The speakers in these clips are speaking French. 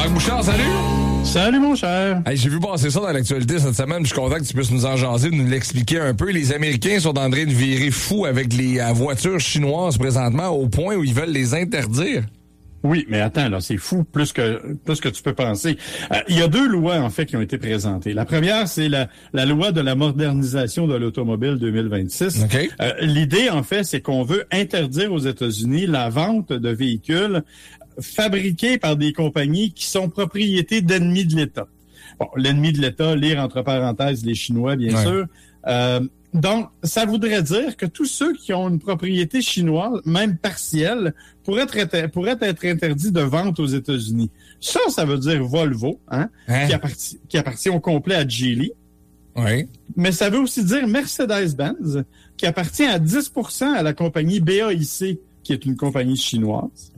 Marc Bouchard, salut! Salut, mon cher! Hey, j'ai vu passer ça dans l'actualité cette semaine. Je suis content que tu puisses nous en jaser, nous l'expliquer un peu. Les Américains sont en train de virer fous avec les voitures chinoises présentement au point où ils veulent les interdire. Oui, mais attends, là, c'est fou, plus que tu peux penser. Il y a 2 lois, en fait, qui ont été présentées. La première, c'est la loi de la modernisation de l'automobile 2026. Okay. L'idée, en fait, c'est qu'on veut interdire aux États-Unis la vente de véhicules fabriqués par des compagnies qui sont propriétés d'ennemis de l'État. Bon, l'ennemi de l'État, lire entre parenthèses les Chinois, bien sûr. Donc, ça voudrait dire que tous ceux qui ont une propriété chinoise, même partielle, pourraient être interdits de vente aux États-Unis. Ça veut dire Volvo, qui appartient au complet à Geely. Oui. Mais ça veut aussi dire Mercedes-Benz, qui appartient à 10% à la compagnie BAIC, qui est une compagnie chinoise.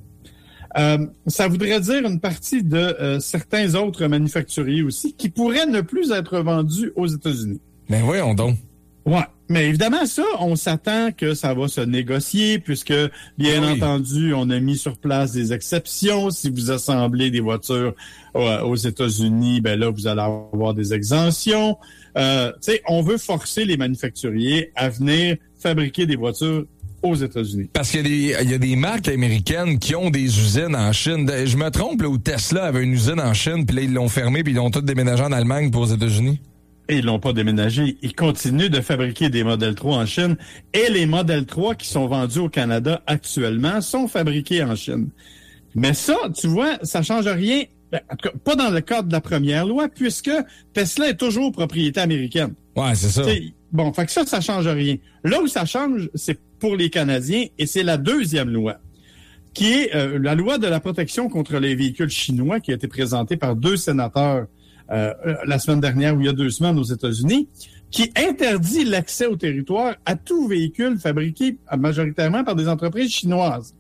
Ça voudrait dire une partie de certains autres manufacturiers aussi, qui pourraient ne plus être vendus aux États-Unis. Ben voyons donc. Ouais, mais évidemment, ça, on s'attend que ça va se négocier puisque, bien entendu, on a mis sur place des exceptions. Si vous assemblez des voitures aux États-Unis, ben là, vous allez avoir des exemptions. Tu sais, on veut forcer les manufacturiers à venir fabriquer des voitures aux États-Unis. Parce qu'il y a des marques américaines qui ont des usines en Chine. Je me trompe, là, où Tesla avait une usine en Chine, puis là, ils l'ont fermée, puis ils l'ont tout déménagé en Allemagne pour aux États-Unis. Et ils l'ont pas déménagé. Ils continuent de fabriquer des Model 3 en Chine. Et les Model 3 qui sont vendus au Canada actuellement sont fabriqués en Chine. Mais ça, tu vois, ça change rien. En tout cas, pas dans le cadre de la première loi, puisque Tesla est toujours propriété américaine. Ouais, c'est ça. Bon, fait que ça change rien. Là où ça change, c'est pour les Canadiens, et c'est la deuxième loi, qui est la loi de la protection contre les véhicules chinois, qui a été présentée par 2 sénateurs la semaine dernière ou il y a 2 semaines aux États-Unis, qui interdit l'accès au territoire à tout véhicule fabriqué majoritairement par des entreprises chinoises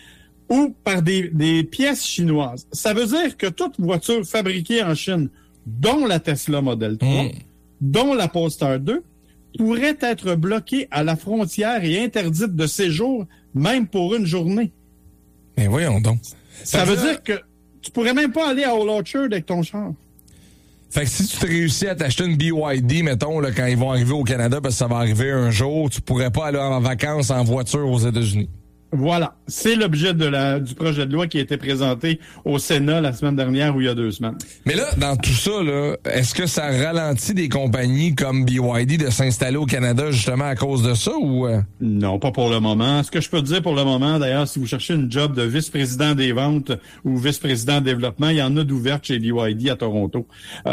ou par des pièces chinoises. Ça veut dire que toute voiture fabriquée en Chine, dont la Tesla Model 3, dont la Polestar 2, pourrait être bloquée à la frontière et interdite de séjour, même pour une journée. Mais voyons donc. Ça veut dire que tu pourrais même pas aller à Old Orchard avec ton char. Fait que si tu te réussis à t'acheter une BYD, mettons, là, quand ils vont arriver au Canada, parce que ça va arriver un jour, tu pourrais pas aller en vacances en voiture aux États-Unis. Voilà. C'est l'objet du projet de loi qui a été présenté au Sénat la semaine dernière ou il y a 2 semaines. Mais là, dans tout ça, là, est-ce que ça ralentit des compagnies comme BYD de s'installer au Canada justement à cause de ça ou... Non, pas pour le moment. Ce que je peux te dire pour le moment, d'ailleurs, si vous cherchez une job de vice-président des ventes ou vice-président développement, il y en a d'ouvertes chez BYD à Toronto.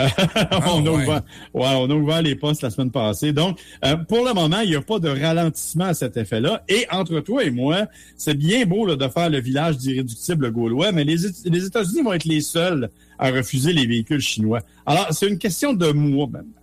On a ouvert les postes la semaine passée. Donc, pour le moment, il n'y a pas de ralentissement à cet effet-là. Et entre toi et moi, c'est bien beau là, de faire le village d'irréductibles gaulois, mais les États-Unis vont être les seuls à refuser les véhicules chinois. Alors, c'est une question de mois.